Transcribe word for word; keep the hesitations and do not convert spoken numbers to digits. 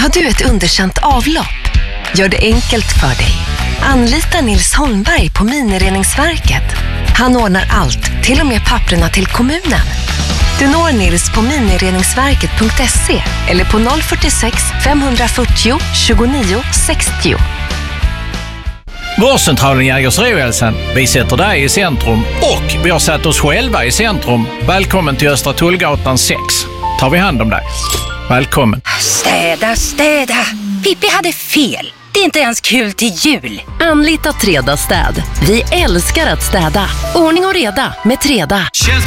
Har du ett underkänt avlopp? Gör det enkelt för dig. Anlita Nils Holmberg på Minireningsverket. Han ordnar allt, till och med papperna till kommunen. Du når Nils på minireningsverket punkt se eller på noll fyrtiosex fem fyrtio tjugonio sextio. Vårdcentralen Jägersro-Hälsan. Vi sätter dig i centrum och vi har satt oss själva i centrum. Välkommen till Östra Tullgatan sex. Tar vi hand om dig. Välkommen. Städa, städa. Pippi hade fel. Det är inte ens kul till jul. Anlita Treda städ. Vi älskar att städa. Ordning och reda med Treda. Känns